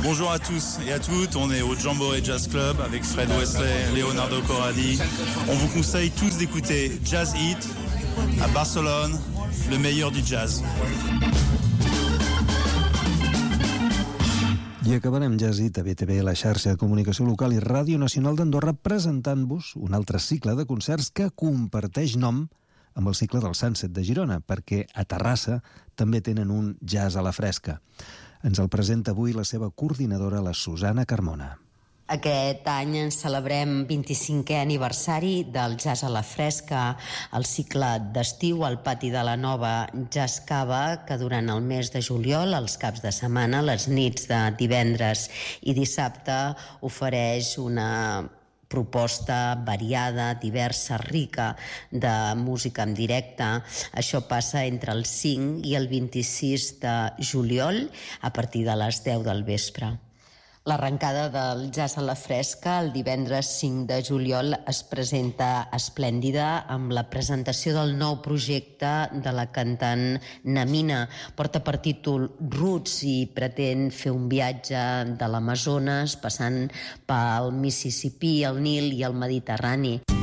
Bonjour à tous et à toutes, on est au Jamboree Jazz Club avec Fred Wesley, Leonardo Corradi. On vous conseille tous d'écouter Jazz Hit à Barcelone, le meilleur du jazz. I acabarem Jazz Hit a BTV, la xarxa de comunicació local i Ràdio Nacional d'Andorra, presentant-vos un altre cicle de concerts que comparteix nom amb el cicle del Sunset de Girona, perquè a Terrassa també tenen un jazz a la fresca. Ens el presenta avui la seva coordinadora, la Susana Carmona. Aquest any ens celebrem 25è aniversari del Jazz a la Fresca, el cicle d'estiu al Pati de la Nova Jazz Cava, que durant el mes de juliol, els caps de setmana, les nits de divendres i dissabte, ofereix una proposta variada, diversa, rica de música en directe. Això passa entre el 5 i el 26 de juliol a partir de les 10 del vespre. L'arrencada del Jazz a la Fresca el divendres 5 de juliol es presenta esplèndida amb la presentació del nou projecte de la cantant Namina. Porta per títol Roots i pretén fer un viatge de l'Amazones passant pel Mississipí, el Nil i el Mediterrani.